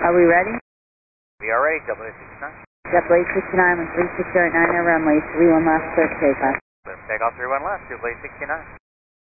Are we ready? We are ready, W69. W69 with 3609 runway 31 left, clear for takeoff. Clear for takeoff 31 left, W69.